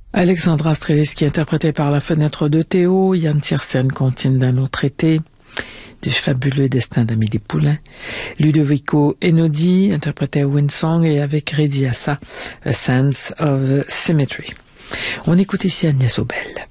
Alexandra Strelitzky interprétée par La Fenêtre de Théo, Yann Tiersen contine d'un autre été, du fabuleux destin d'Amélie Poulain, Ludovico Einaudi interprété Windsong et avec Reddy Assa, A Sense of Symmetry. On écoute ici Agnès Obel.